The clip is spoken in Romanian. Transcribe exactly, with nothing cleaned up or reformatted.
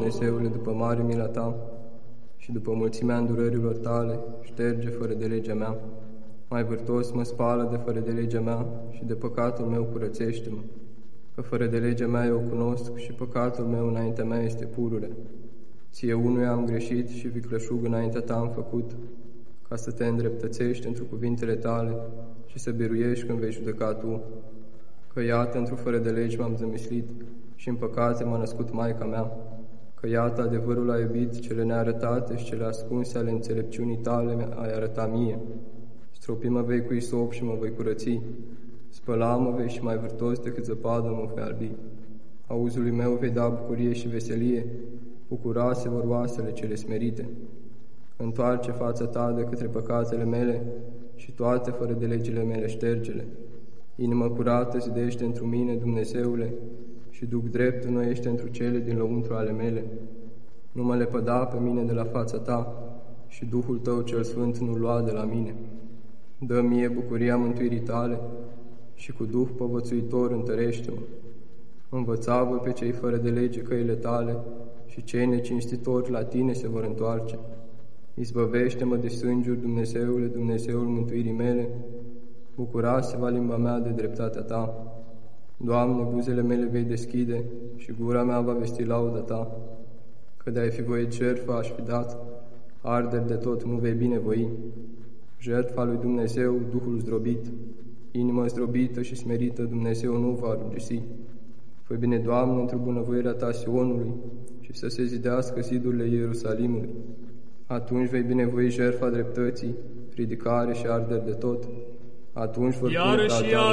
Dumnezeule, după mare mila Ta și după mulțimea îndurărilor Tale, șterge fără de legea mea. Mai vârtos mă spală de fără de legea mea și de păcatul meu curățește-mă. Că fără de legea mea eu cunosc și păcatul meu înaintea mea este purure. Ție unuia am greșit și vicleșug înaintea Ta am făcut, ca să Te îndreptățești într cuvintele Tale și să biruiești când vei judeca Tu. Că iată, într-o fără de legi m-am zămislit și în păcate m-a născut Maica mea. Că iată, adevărul a iubit, cele nearătate și cele ascunse ale înțelepciunii Tale ai arăta mie. Stropi-mă vei cu isop și mă voi curăți, spăla-mă vei și mai vârtos decât zăpadă mă vei albi. Auzului meu vei da bucurie și veselie, bucura se vor oasele cele smerite. Întoarce fața Ta de către păcatele mele și toate fără de legile mele ștergele. Inimă curată zidește întru mine, Dumnezeule, și duc drept înnoiește întru cele din lăuntru ale mele. Nu mă lepăda pe mine de la fața Ta și Duhul Tău cel Sfânt nu lua de la mine. Dă mie bucuria mântuirii Tale și cu Duh povățuitor întărește-mă. Învăța-vă pe cei fără de lege căile Tale și cei necinstitori la Tine se vor întoarce. Izbăvește-mă de sângiuri, Dumnezeule, Dumnezeul mântuirii mele, bucura se va limba mea de dreptatea Ta. Doamne, buzele mele vei deschide și gura mea va vesti lauda Ta. Că de-ai fi voit jertfă aș fi dat, arderi de tot nu vei binevoi. Jertfa lui Dumnezeu, Duhul zdrobit, inima zdrobită și smerită, Dumnezeu nu va rugisi. Fă bine, Doamne, într-o bunăvoirea Ta Sionului și să se zidească zidurile Ierusalimului. Atunci vei binevoi jertfa dreptății, ridicare și arderi de tot. Atunci vor Iarăși,